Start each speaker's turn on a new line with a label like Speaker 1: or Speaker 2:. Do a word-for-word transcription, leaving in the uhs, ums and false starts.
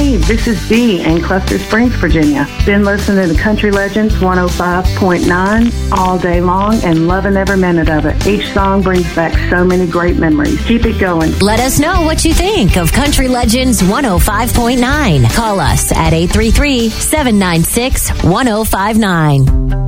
Speaker 1: Hey, this is Dee in Cluster Springs, Virginia. Been listening to Country Legends one oh five point nine all day long and loving every minute of it. Each song brings back so many great memories. Keep it going.
Speaker 2: Let us know what you think of Country Legends one oh five point nine. Call us at eight three three, seven nine six, one oh five nine.